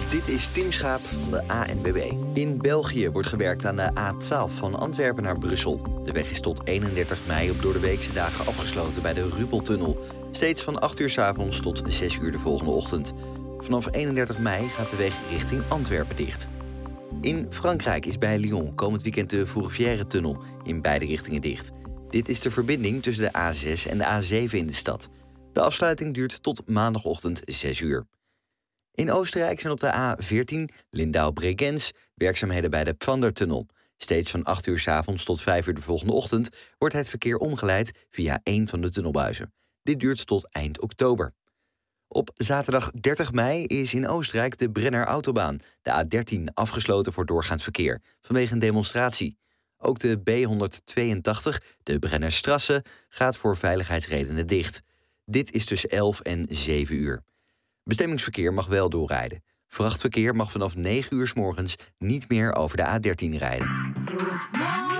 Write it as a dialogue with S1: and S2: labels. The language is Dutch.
S1: Dit is Tim Schaap van de ANWB. In België wordt gewerkt aan de A12 van Antwerpen naar Brussel. De weg is tot 31 mei op doordeweekse dagen afgesloten bij de Rupeltunnel. Steeds van 8 uur 's avonds tot 6 uur de volgende ochtend. Vanaf 31 mei gaat de weg richting Antwerpen dicht. In Frankrijk is bij Lyon komend weekend de Fourvière-tunnel in beide richtingen dicht. Dit is de verbinding tussen de A6 en de A7 in de stad. De afsluiting duurt tot maandagochtend 6 uur. In Oostenrijk zijn op de A14 Lindau-Bregenz werkzaamheden bij de Pfandertunnel. Steeds van 8 uur 's avonds tot 5 uur de volgende ochtend wordt het verkeer omgeleid via één van de tunnelbuizen. Dit duurt tot eind oktober. Op zaterdag 30 mei is in Oostenrijk de Brenner Autobaan, de A13, afgesloten voor doorgaand verkeer vanwege een demonstratie. Ook de B182, de Brennerstrasse, gaat voor veiligheidsredenen dicht. Dit is tussen 11 en 7 uur. Bestemmingsverkeer mag wel doorrijden. Vrachtverkeer mag vanaf 9 uur 's morgens niet meer over de A13 rijden.
S2: Goedemorgen.